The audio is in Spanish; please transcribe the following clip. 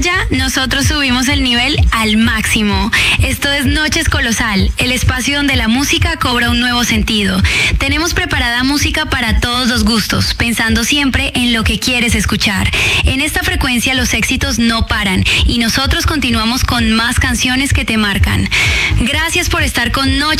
playa, nosotros subimos el nivel al máximo. Esto es Noches Colosal, el espacio donde la música cobra un nuevo sentido. Tenemos preparada música para todos los gustos, pensando siempre en lo que quieres escuchar. En esta frecuencia los éxitos no paran y nosotros continuamos con más canciones que te marcan. Gracias por estar con Noches